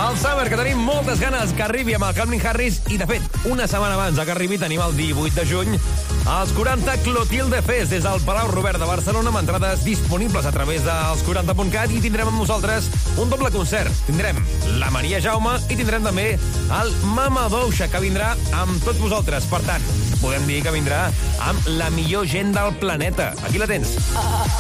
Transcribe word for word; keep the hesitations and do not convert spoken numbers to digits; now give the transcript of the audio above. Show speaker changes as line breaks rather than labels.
El Summer, que tenim moltes ganes que arribi amb el Calvin Harris, i de fet, una setmana abans que arribi tenim el divuit de juny els quaranta Clotilde Fest des del Palau Robert de Barcelona, amb entrades disponibles a través dels quaranta punt cat, i tindrem amb nosaltres un doble concert. Tindrem la Maria Jaume i tindrem també el Mama Douxa, que vindrà amb tots vosaltres. Per tant, podem dir que vindrà amb la millor gent del planeta. Aquí la tens.